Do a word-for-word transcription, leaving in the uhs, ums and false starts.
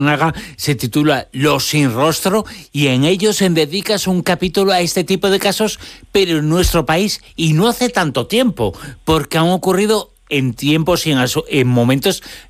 Naga se titula Los sin rostro y en ellos dedicas un capítulo a este tipo de casos, pero en nuestro país y no hace tanto tiempo, porque han ocurrido en tiempos y en, en momentos